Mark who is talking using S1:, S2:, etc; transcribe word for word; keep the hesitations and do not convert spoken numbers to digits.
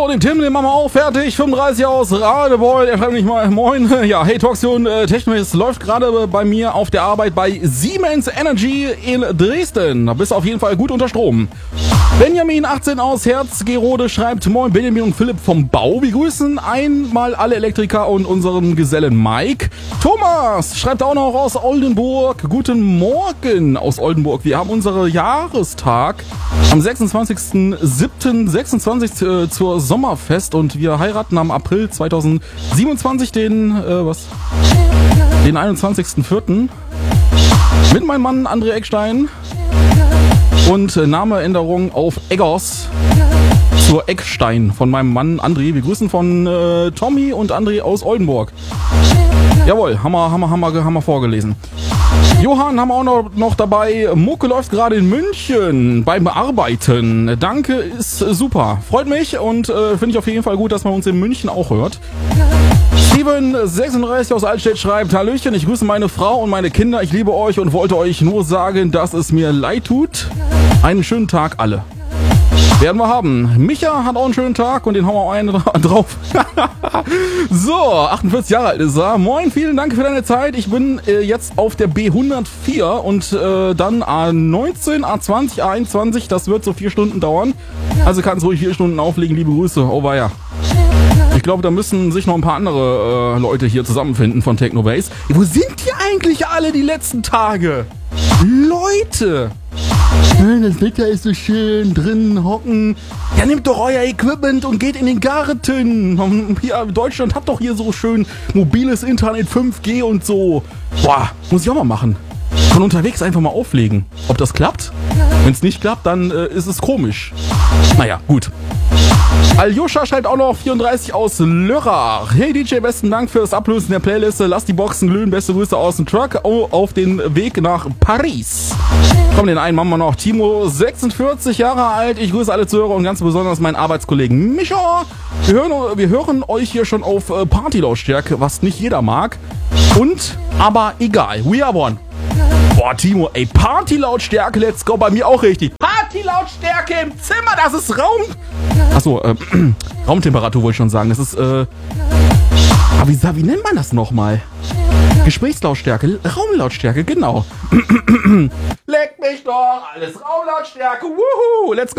S1: So, den Tim, den machen wir auch fertig. fünfunddreißig aus Radebeul. Er schreibt nicht mal moin. Ja, hey Toxion, äh, Technis läuft gerade bei mir auf der Arbeit bei Siemens Energy in Dresden. Da bist du auf jeden Fall gut unter Strom. Benjamin achtzehn aus Herzgerode schreibt moin Benjamin und Philipp vom Bau. Wir grüßen einmal alle Elektriker und unseren Gesellen Mike. Thomas schreibt auch noch aus Oldenburg. Guten Morgen aus Oldenburg. Wir haben unseren Jahrestag am sechsundzwanzigsten siebten sechsundzwanzig äh, zur Sommerfest und wir heiraten am April zweitausendsiebenundzwanzig den, äh, was? Den einundzwanzigsten vierten mit meinem Mann André Eckstein und äh, Nameänderung auf Eggers zur Eckstein von meinem Mann André. Wir grüßen von äh, Tommy und André aus Oldenburg. Jawohl, haben wir, haben wir, haben wir, haben wir vorgelesen. Johann haben wir auch noch, noch dabei. Mucke läuft gerade in München beim Arbeiten. Danke, ist super. Freut mich und äh, finde ich auf jeden Fall gut, dass man uns in München auch hört. Steven sechsunddreißig aus Altstedt schreibt: Hallöchen, ich grüße meine Frau und meine Kinder. Ich liebe euch und wollte euch nur sagen, dass es mir leid tut. Einen schönen Tag alle. Werden wir haben. Micha hat auch einen schönen Tag und den hauen wir einen drauf. So, achtundvierzig Jahre alt ist er. Moin, vielen Dank für deine Zeit. Ich bin äh, jetzt auf der B hundertvier und äh, dann A neunzehn, A zwanzig, A einundzwanzig. Das wird so vier Stunden dauern. Also kannst ruhig vier Stunden auflegen. Liebe Grüße. Oh weia. Ich glaube, da müssen sich noch ein paar andere äh, Leute hier zusammenfinden von Technobase. Wo sind die eigentlich alle die letzten Tage? Leute! Das Wetter ist so schön, drinnen hocken. Ja, nehmt doch euer Equipment und geht in den Garten. Hier, Deutschland hat doch hier so schön mobiles Internet, fünf G und so. Boah, muss ich auch mal machen. Von unterwegs einfach mal auflegen. Ob das klappt? Wenn es nicht klappt, dann äh, ist es komisch. Naja, gut. Aljoscha schreibt auch noch vierunddreißig aus Lörrach. Hey D J, besten Dank für das Ablösen der Playliste. Lass die Boxen glühen. Beste Grüße aus dem Truck oh, auf den Weg nach Paris. Komm, den einen machen wir noch. Timo, sechsundvierzig Jahre alt. Ich grüße alle Zuhörer und ganz besonders meinen Arbeitskollegen Micha. Wir hören, wir hören euch hier schon auf Partylautstärke, was nicht jeder mag. Und, aber egal. We are one. Boah, Timo, ey, Partylautstärke, let's go. Bei mir auch richtig. Partylautstärke im Zimmer, das ist Raum... Achso, äh, Raumtemperatur wollte ich schon sagen. Das ist, äh... Aber wie, wie nennt man das nochmal? Gesprächslautstärke, Raumlautstärke, genau. Leck mich doch, alles Raumlautstärke, wuhu, let's go.